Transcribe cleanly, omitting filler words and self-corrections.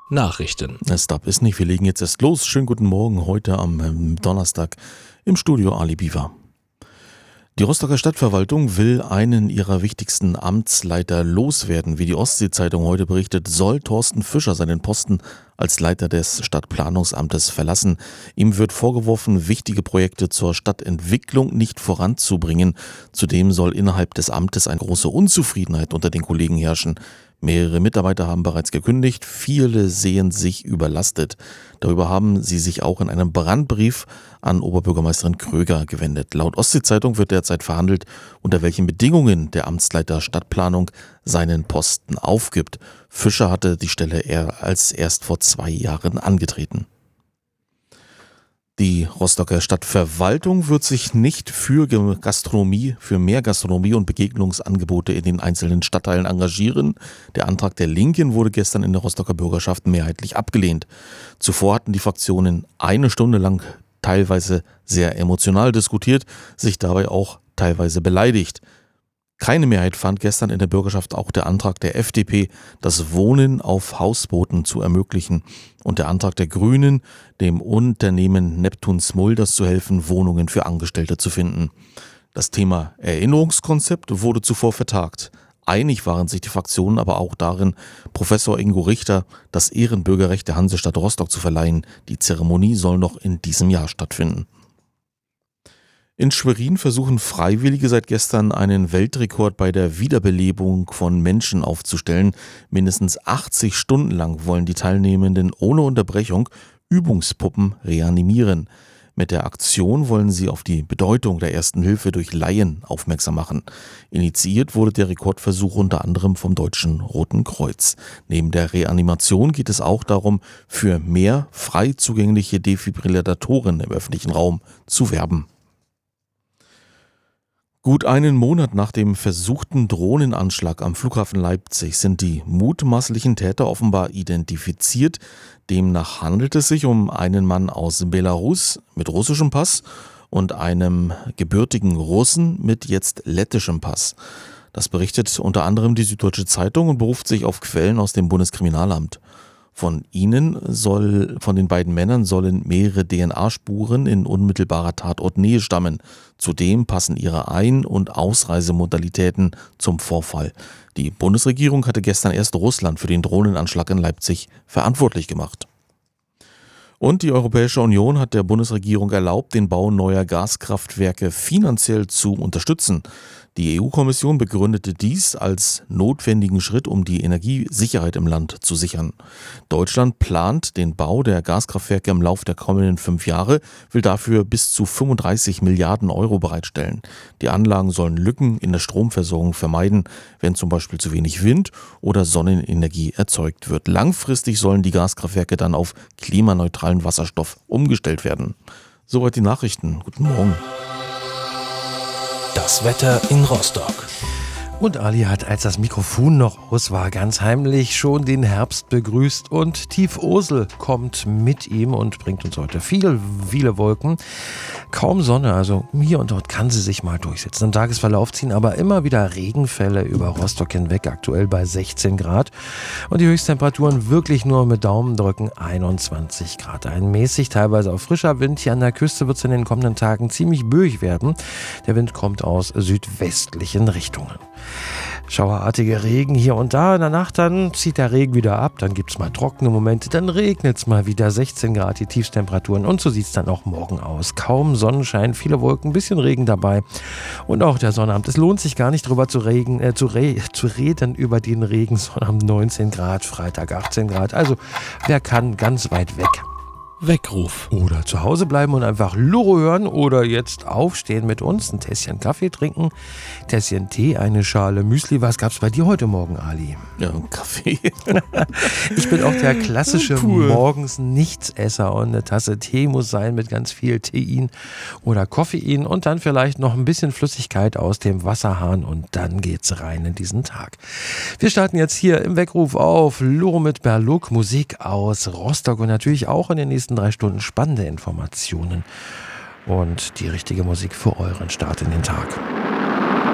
Nachrichten. Stop ist nicht, wir legen jetzt erst los. Schönen guten Morgen, heute am Donnerstag im Studio Ali Biwa. Die Rostocker Stadtverwaltung will einen ihrer wichtigsten Amtsleiter loswerden. Wie die Ostsee-Zeitung heute berichtet, soll Thorsten Fischer seinen Posten als Leiter des Stadtplanungsamtes verlassen. Ihm wird vorgeworfen, wichtige Projekte zur Stadtentwicklung nicht voranzubringen. Zudem soll innerhalb des Amtes eine große Unzufriedenheit unter den Kollegen herrschen. Mehrere Mitarbeiter haben bereits gekündigt, viele sehen sich überlastet. Darüber haben sie sich auch in einem Brandbrief an Oberbürgermeisterin Kröger gewendet. Laut Ostsee-Zeitung wird derzeit verhandelt, unter welchen Bedingungen der Amtsleiter Stadtplanung seinen Posten aufgibt. Fischer hatte die Stelle erst vor 2 Jahren angetreten. Die Rostocker Stadtverwaltung wird sich nicht für mehr Gastronomie und Begegnungsangebote in den einzelnen Stadtteilen engagieren. Der Antrag der Linken wurde gestern in der Rostocker Bürgerschaft mehrheitlich abgelehnt. Zuvor hatten die Fraktionen 1 Stunde lang teilweise sehr emotional diskutiert, sich dabei auch teilweise beleidigt. Keine Mehrheit fand gestern in der Bürgerschaft auch der Antrag der FDP, das Wohnen auf Hausbooten zu ermöglichen, und der Antrag der Grünen, dem Unternehmen Neptun Smulders zu helfen, Wohnungen für Angestellte zu finden. Das Thema Erinnerungskonzept wurde zuvor vertagt. Einig waren sich die Fraktionen aber auch darin, Professor Ingo Richter das Ehrenbürgerrecht der Hansestadt Rostock zu verleihen. Die Zeremonie soll noch in diesem Jahr stattfinden. In Schwerin versuchen Freiwillige seit gestern einen Weltrekord bei der Wiederbelebung von Menschen aufzustellen. Mindestens 80 Stunden lang wollen die Teilnehmenden ohne Unterbrechung Übungspuppen reanimieren. Mit der Aktion wollen sie auf die Bedeutung der Ersten Hilfe durch Laien aufmerksam machen. Initiiert wurde der Rekordversuch unter anderem vom Deutschen Roten Kreuz. Neben der Reanimation geht es auch darum, für mehr frei zugängliche Defibrillatoren im öffentlichen Raum zu werben. Gut einen Monat nach dem versuchten Drohnenanschlag am Flughafen Leipzig sind die mutmaßlichen Täter offenbar identifiziert. Demnach handelt es sich um einen Mann aus Belarus mit russischem Pass und einem gebürtigen Russen mit jetzt lettischem Pass. Das berichtet unter anderem die Süddeutsche Zeitung und beruft sich auf Quellen aus dem Bundeskriminalamt. Von den beiden Männern sollen mehrere DNA-Spuren in unmittelbarer Tatortnähe stammen. Zudem passen ihre Ein- und Ausreisemodalitäten zum Vorfall. Die Bundesregierung hatte gestern erst Russland für den Drohnenanschlag in Leipzig verantwortlich gemacht. Und die Europäische Union hat der Bundesregierung erlaubt, den Bau neuer Gaskraftwerke finanziell zu unterstützen. Die EU-Kommission begründete dies als notwendigen Schritt, um die Energiesicherheit im Land zu sichern. Deutschland plant den Bau der Gaskraftwerke im Lauf der kommenden 5 Jahre, will dafür bis zu 35 Milliarden Euro bereitstellen. Die Anlagen sollen Lücken in der Stromversorgung vermeiden, wenn zum Beispiel zu wenig Wind- oder Sonnenenergie erzeugt wird. Langfristig sollen die Gaskraftwerke dann auf klimaneutralen Wasserstoff umgestellt werden. Soweit die Nachrichten. Guten Morgen. Das Wetter in Rostock. Und Ali hat, als das Mikrofon noch aus war, ganz heimlich schon den Herbst begrüßt. Und Tiefosel kommt mit ihm und bringt uns heute viele Wolken. Kaum Sonne, also hier und dort kann sie sich mal durchsetzen. Im Tagesverlauf ziehen aber immer wieder Regenfälle über Rostock hinweg, aktuell bei 16 Grad. Und die Höchsttemperaturen wirklich nur mit Daumendrücken 21 Grad. Ein mäßig, teilweise auch frischer Wind. Hier an der Küste wird es in den kommenden Tagen ziemlich böig werden. Der Wind kommt aus südwestlichen Richtungen. Schauerartige Regen hier und da. In der Nacht dann zieht der Regen wieder ab. Dann gibt es mal trockene Momente. Dann regnet es mal wieder 16 Grad, die Tiefstemperaturen. Und so sieht es dann auch morgen aus. Kaum Sonnenschein, viele Wolken, ein bisschen Regen dabei. Und auch der Sonnabend. Es lohnt sich gar nicht drüber zu reden über den Regen. Sonnabend 19 Grad, Freitag 18 Grad. Also wer kann, ganz weit weg. Weckruf. Oder zu Hause bleiben und einfach Loro hören oder jetzt aufstehen mit uns, ein Tässchen Kaffee trinken, Tässchen Tee, eine Schale Müsli. Was gab's bei dir heute Morgen, Ali? Ja, ein Kaffee. Ich bin auch der klassische morgens Nichtsesser und eine Tasse Tee muss sein mit ganz viel Tein oder Koffein und dann vielleicht noch ein bisschen Flüssigkeit aus dem Wasserhahn und dann geht's rein in diesen Tag. Wir starten jetzt hier im Weckruf auf Loro mit Berluk, Musik aus Rostock und natürlich auch in den nächsten 3 Stunden spannende Informationen und die richtige Musik für euren Start in den Tag.